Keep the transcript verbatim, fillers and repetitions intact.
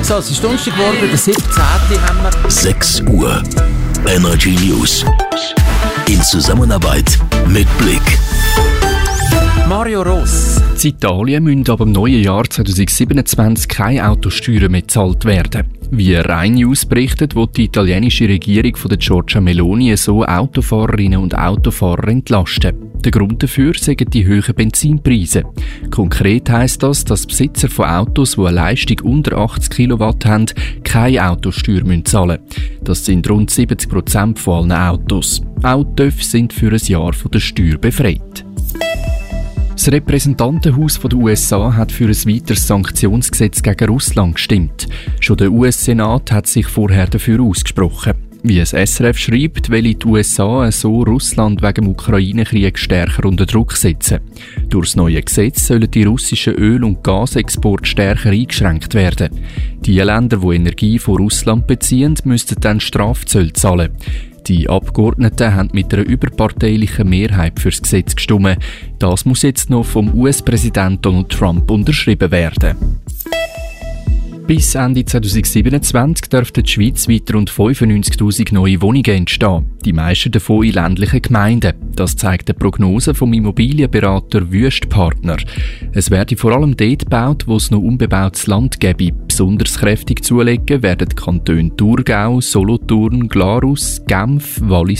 So, es ist Donnerstag geworden, der siebzehnten haben wir. sechs Uhr. Energy News. In Zusammenarbeit mit Blick. Mario Ross. In Italien müssen ab dem neuen Jahr zwanzig siebenundzwanzig keine Autosteuern mehr gezahlt werden. Wie Rai News berichtet, will die italienische Regierung von der Giorgia Meloni so Autofahrerinnen und Autofahrer entlasten. Der Grund dafür sind die hohen Benzinpreise. Konkret heisst das, dass Besitzer von Autos, die eine Leistung unter achtzig Kilowatt haben, keine Autosteuer zahlen müssen. Das sind rund siebzig Prozent von allen Autos. Auch T Ö F sind für ein Jahr von der Steuer befreit. Das Repräsentantenhaus der U S A hat für ein weiteres Sanktionsgesetz gegen Russland gestimmt. Schon der U S-Senat hat sich vorher dafür ausgesprochen. Wie es S R F schreibt, will die U S A so Russland wegen dem Ukraine-Krieg stärker unter Druck setzen. Durch das neue Gesetz sollen die russischen Öl- und Gasexporte stärker eingeschränkt werden. Die Länder, die Energie von Russland beziehen, müssten dann Strafzölle zahlen. Die Abgeordneten haben mit einer überparteilichen Mehrheit für das Gesetz gestimmt. Das muss jetzt noch vom U S-Präsident Donald Trump unterschrieben werden. Bis Ende zwanzig siebenundzwanzig dürften die Schweiz weiter rund fünfundneunzigtausend neue Wohnungen entstehen. Die meisten davon in ländlichen Gemeinden. Das zeigt eine Prognose vom Immobilienberater Wüstpartner. Es werde vor allem dort gebaut, wo es noch unbebautes Land gäbe. Besonders kräftig zulegen werden die Kantone Thurgau, Solothurn, Glarus, Genf, Wallis